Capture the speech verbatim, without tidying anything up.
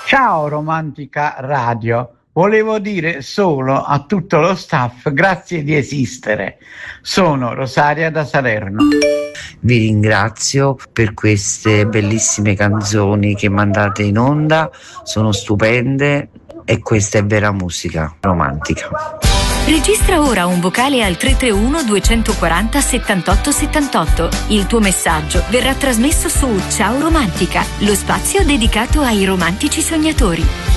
Ciao Romantica Radio, volevo dire solo a tutto lo staff grazie di esistere. Sono Rosaria da Salerno. Vi ringrazio per queste bellissime canzoni che mandate in onda, sono stupende e questa è vera musica romantica. Registra ora un vocale al tre tre uno due quattro zero settantotto settantotto. Il tuo messaggio verrà trasmesso su Ciao Romantica, lo spazio dedicato ai romantici sognatori.